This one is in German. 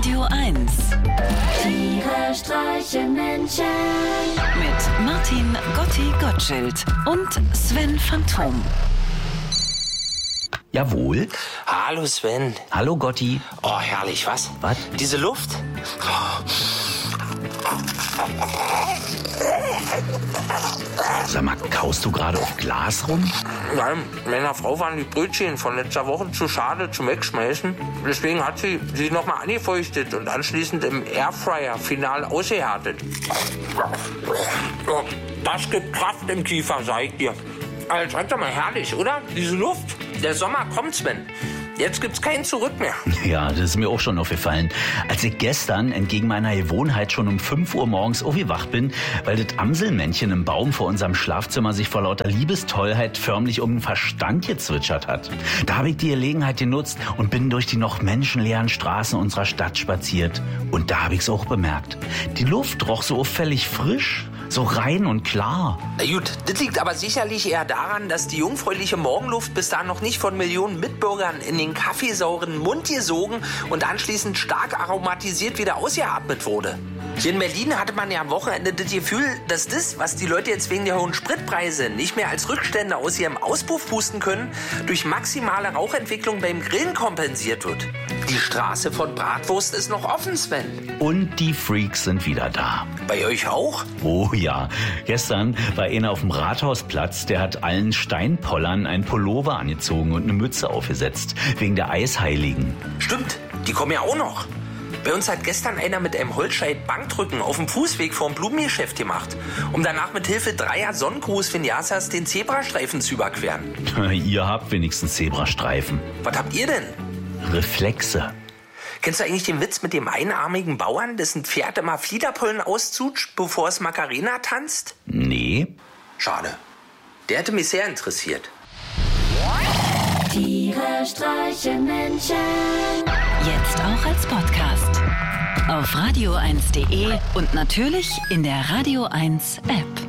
Radio 1. Tiere streichen Menschen. Mit Martin Gotti Gottschild und Sven Phantom. Jawohl. Hallo Sven. Hallo Gotti. Oh, herrlich, was? Was? Diese Luft? Sag mal, kaust du gerade auf Glas rum? Nein, meiner Frau waren die Brötchen von letzter Woche zu schade zum Wegschmeißen. Deswegen hat sie nochmal angefeuchtet und anschließend im Airfryer final ausgehärtet. Das gibt Kraft im Kiefer, sag ich dir. Also, sag doch mal, herrlich, oder? Diese Luft. Der Sommer kommt, Sven. Jetzt gibt's kein Zurück mehr. Ja, das ist mir auch schon aufgefallen. Als ich gestern entgegen meiner Gewohnheit schon um 5 Uhr morgens aufgewacht bin, weil das Amselmännchen im Baum vor unserem Schlafzimmer sich vor lauter Liebestollheit förmlich um den Verstand gezwitschert hat. Da habe ich die Gelegenheit genutzt und bin durch die noch menschenleeren Straßen unserer Stadt spaziert. Und da habe ich's auch bemerkt. Die Luft roch so auffällig frisch, so rein und klar. Na gut, das liegt aber sicherlich eher daran, dass die jungfräuliche Morgenluft bis dahin noch nicht von Millionen Mitbürgern in den kaffeesauren Mund gesogen und anschließend stark aromatisiert wieder ausgeatmet wurde. Hier in Berlin hatte man ja am Wochenende das Gefühl, dass das, was die Leute jetzt wegen der hohen Spritpreise nicht mehr als Rückstände aus ihrem Auspuff pusten können, durch maximale Rauchentwicklung beim Grillen kompensiert wird. Die Straße von Bratwurst ist noch offen, Sven. Und die Freaks sind wieder da. Bei euch auch? Oh ja, gestern war einer auf dem Rathausplatz, der hat allen Steinpollern einen Pullover angezogen und eine Mütze aufgesetzt, wegen der Eisheiligen. Stimmt, die kommen ja auch noch. Bei uns hat gestern einer mit einem Holzscheit Bankdrücken auf dem Fußweg vorm Blumengeschäft gemacht, um danach mit Hilfe 3 Sonnengruß-Vinyasas den Zebrastreifen zu überqueren. Ihr habt wenigstens Zebrastreifen. Was habt ihr denn? Reflexe. Kennst du eigentlich den Witz mit dem einarmigen Bauern, dessen Pferd immer Fliederpollen auszutscht, bevor es Macarena tanzt? Nee. Schade. Der hätte mich sehr interessiert. Tiere streichen Menschen. Jetzt auch als Podcast. Auf radio1.de und natürlich in der Radio 1 App.